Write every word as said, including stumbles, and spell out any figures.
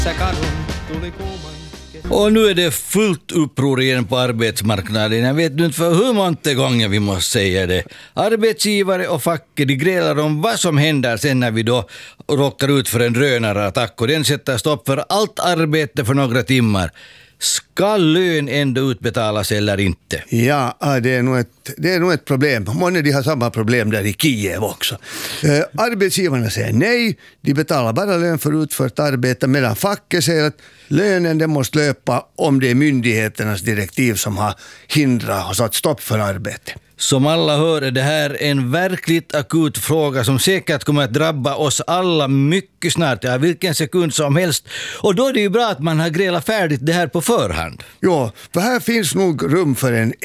Och nu är det fullt uppror igen på arbetsmarknaden. Jag vet inte för hur många gånger vi måste säga det. Arbetsgivare och facket, de grälar om vad som händer sen när vi då råkar ut för en drönarattack och den sätter stopp för allt arbete för några timmar. Ska lön ändå utbetalas eller inte? Ja, det är nog ett, det är nog ett problem. Många de har samma problem där i Kiev också. Eh, arbetsgivarna säger nej, de betalar bara lön för utfört arbete, medan facket säger att lönen den måste löpa om det är myndigheternas direktiv som har hindrat och satt stopp för arbete. Som alla hör är det här en verkligt akut fråga som säkert kommer att drabba oss alla mycket snart, ja, vilken sekund som helst. Och då är det ju bra att man har grälat färdigt det här på förhand. Ja, för här finns nog rum för en